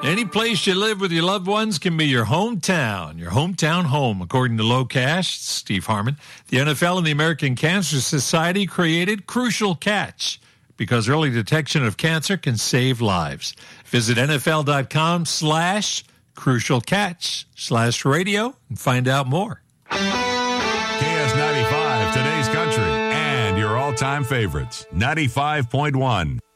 Any place you live with your loved ones can be your hometown home, according to LoCash. Steve Harmon. The NFL and the American Cancer Society created Crucial Catch because early detection of cancer can save lives. Visit NFL.com/crucialcatch/radio and find out more. KS95, today's country, and your all-time favorites. 95.1.